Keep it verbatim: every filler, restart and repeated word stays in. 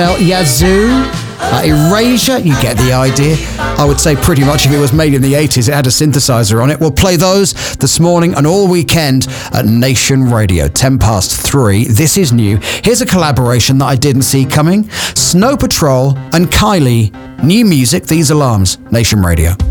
Well, Yazoo, uh, Erasure, you get the idea. I would say pretty much if it was made in the eighties, it had a synthesizer on it. We'll play those this morning and all weekend at Nation Radio, ten past three. This is new. Here's a collaboration that I didn't see coming. Snow Patrol and Kylie. New music, These Alarms, Nation Radio.